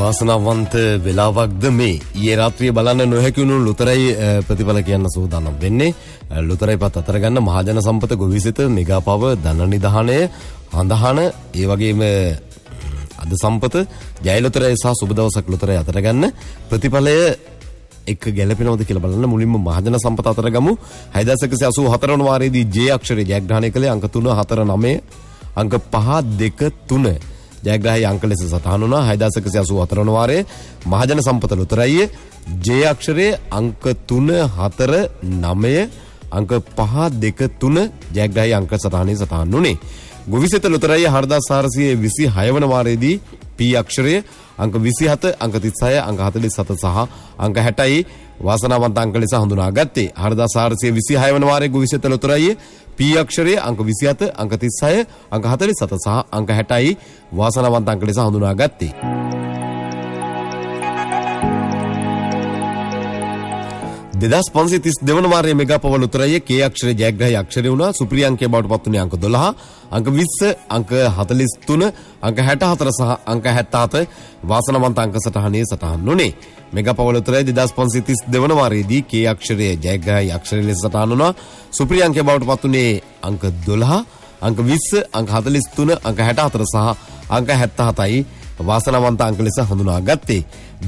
වාසනාවන්ත වෙලාවක්ද මේ ඊයේ රාත්‍රියේ බලන්න නොහැකි වුණු ලුතරයි ප්‍රතිඵල කියන්න සූදානම් වෙන්නේ. ලුතරයි පත් අතර ගන්න මහජන සම්පත ගොවිසිත මෙගා පව ධන නිධානය හඳහන ඒ වගේම අද සම්පත ජය ලුතරයි සහ සුබ දවසක් ලුතරයි අතර ගන්න ප්‍රතිඵලය එක ගැලපෙනවද කියලා බලන්න. මුලින්ම මහජන සම්පත අතර ගමු. 6184 වන වාරයේදී J අක්ෂරයේ ජයග්‍රහණය කළේ අංක 3 4 9 අංක 5 2 3 ජයග්‍රාහී අංක ලෙස සටහන් වුණා. 6184 වන වාරයේ මහජන සම්පත ලොතරැයියේ J අක්ෂරයේ අංක 3 4 9 අංක 5 2 3 ජයග්‍රාහී අංක සටහනේ සටහන් වුණේ. ගොවිසෙත ලොතරැයියේ 4426 වන වාරයේදී P අක්ෂරයේ අංක 27 අංක 36 අංක 47 සහ අංක 60යි වාසනාවන්ත අංක ලෙස හඳුනාගත්තේ. 4426 වන වාරයේ ගොවිසෙත ලොතරැයියේ P අක්ෂරයේ අංක 27 අංක 36 අංක 47 සහ අංක 60යි වාසනාවන්ත අංක ලෙස හඳුනාගත්තේ. දෙදස් 532 වන වාරයේ මෙගා පව ලොතරැයියේ K අක්ෂරයේ ජයග්‍රාහී අක්ෂරය වුණා. සුපිරි අංකය බවට පත් වුණේ අංක 12 අංක 20 අංක 43 අංක 64 සහ අංක 77 වාසනාවන්ත අංක සටහනේ සටහන් වුණේ. මෙගා පව ලොතරැයියේ 2532 වන වාරයේදී K අක්ෂරයේ ජයග්‍රාහී අක්ෂරය ලෙස සටහන් වුණා. සුපිරි අංකය බවට පත් වුණේ අංක 12 අංක 20 අංක 43 අංක 64 සහ අංක 77යි වාසනාවන්ත අංක ලෙස හඳුනාගත්තේ.